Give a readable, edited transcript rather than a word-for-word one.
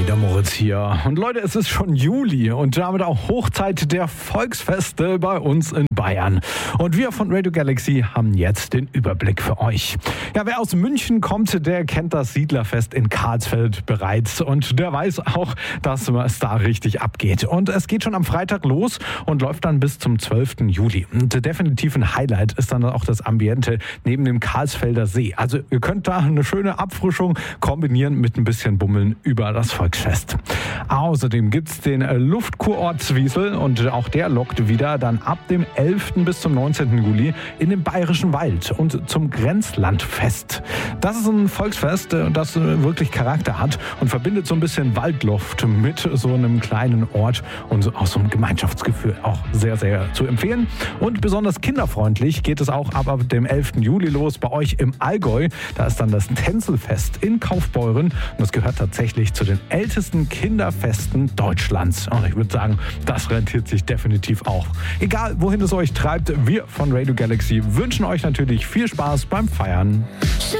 der Moritz hier. Und Leute, es ist schon Juli und damit auch Hochzeit der Volksfeste bei uns in Bayern. Und wir von Radio Galaxy haben jetzt den Überblick für euch. Ja, wer aus München kommt, der kennt das Siedlerfest in Karlsfeld bereits. Und der weiß auch, dass es da richtig abgeht. Und es geht schon am Freitag los und läuft dann bis zum 12. Juli. Und definitiv ein Highlight ist dann auch das Ambiente neben dem Karlsfelder See. Also ihr könnt da eine schöne Abfrischung kombinieren mit ein bisschen Bummeln über das Volksfest. Außerdem gibt es den Luftkurort Zwiesel und auch der lockt wieder dann ab dem 11. bis zum 19. Juli in den Bayerischen Wald und zum Grenzlandfest. Das ist ein Volksfest, das wirklich Charakter hat und verbindet so ein bisschen Waldluft mit so einem kleinen Ort und auch so einem Gemeinschaftsgefühl. Auch sehr, sehr zu empfehlen. Und besonders kinderfreundlich geht es auch ab dem 11. Juli los bei euch im Allgäu. Da ist dann das Tänzelfest in Kaufbeuren und das gehört tatsächlich zu den ältesten Kinderfesten Deutschlands. Und ich würde sagen, das rentiert sich definitiv auch. Egal, wohin es euch treibt, wir von Radio Galaxy wünschen euch natürlich viel Spaß beim Feiern.